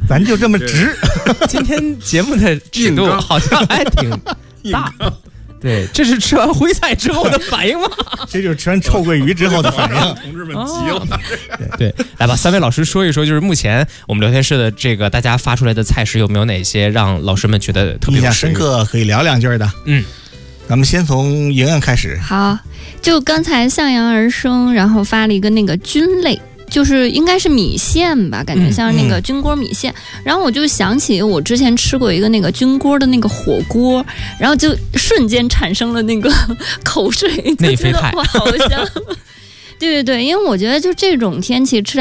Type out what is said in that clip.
咱就这么直。 今天节目的尺度好像还挺大。对，这是吃完徽菜之后的反应吗？ 这就是吃完臭鳜鱼之后的反应。 同志们急了。 对，来吧，3位老师说一说，就是目前我们聊天室的这个大家发出来的菜式有没有哪些让老师们觉得特别印象深刻，可以聊两句的。咱们先从莹莹开始。 好，就刚才向阳而生，然后发了一个那个菌类。就是应该是米线吧，感觉像是那个菌锅米线。然后我就想起我之前吃过一个那个菌锅的那个火锅，然后就瞬间产生了那个口水，就觉得哇，好香。对对对，因为我觉得就这种天气吃